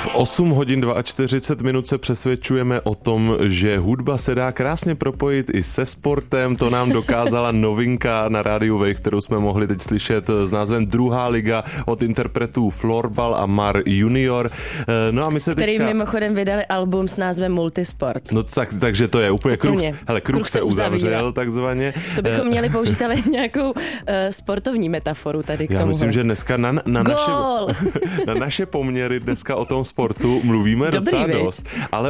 V 8 hodin 42 minut se přesvědčujeme o tom, že hudba se dá krásně propojit i se sportem. To nám dokázala novinka na rádiu Wave, kterou jsme mohli teď slyšet s názvem Druhá liga od interpretů Florbal a Mar Junior. No a my se který mimochodem vydali album s názvem Multisport. No takže to je úplně kruh. Hele, kruh se uzavřel takzvaně. To bychom měli použít ale nějakou sportovní metaforu tady k tomu. Já myslím, že dneska na naše poměry dneska o tom sportu mluvíme docela dost. Ale